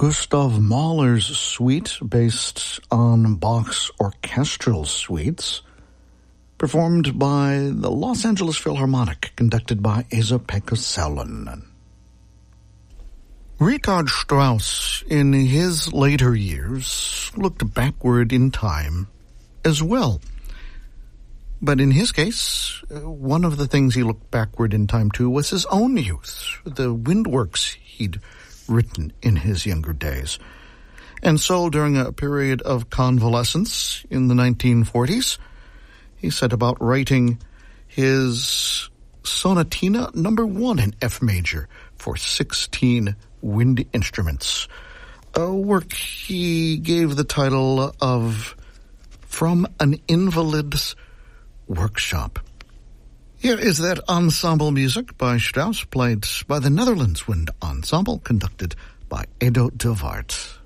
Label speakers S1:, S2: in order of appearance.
S1: Gustav Mahler's suite, based on Bach's orchestral suites, performed by the Los Angeles Philharmonic, conducted by Esa-Pekka Salonen. Richard Strauss, in his later years, looked backward in time as well. But in his case, one of the things he looked backward in time to was his own youth, the wind works he'd written in his younger days. And so during a period of convalescence in the 1940s, he set about writing his Sonatina No. 1 in F major for 16 wind instruments, a work he gave the title of From an Invalid's Workshop. Here is that ensemble music by Strauss, played by the Netherlands Wind Ensemble, conducted by Edo de Waard.